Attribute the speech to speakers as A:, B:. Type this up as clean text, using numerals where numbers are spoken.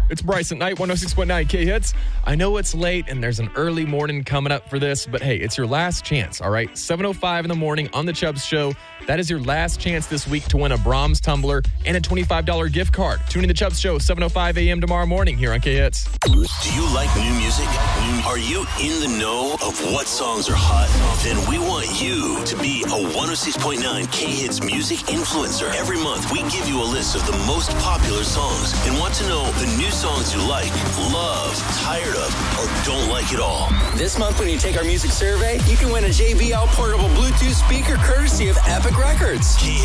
A: It's Bryce at Night, 106.9 K-Hits. I know it's late and there's an early morning coming up for this, but hey, it's your last chance, all right? 7:05 in the morning on The Chubbs Show. That is your last chance this week to win a Brahms tumbler and a $25 gift card. Tune in to The Chubbs Show, 7:05 a.m. tomorrow morning here on K-Hits.
B: Do you like new music? Are you in the know of what songs are hot? Then we want you to be a 106.9 K-Hits music influencer. Every month, we give you a list of the most popular songs and want to know the new songs you like, love, tired of, or don't like at all.
C: This month, when you take our music survey, you can win a JBL portable Bluetooth speaker courtesy of Epic Records.
B: K-Hits